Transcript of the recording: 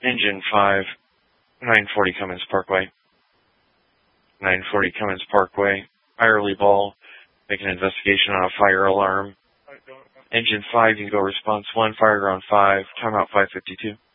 Engine 5, 940 Cummins Parkway. 940 Cummins Parkway. Irely Ball, make an investigation on a fire alarm. Engine 5, you can go response 1, fire ground 5, timeout 552.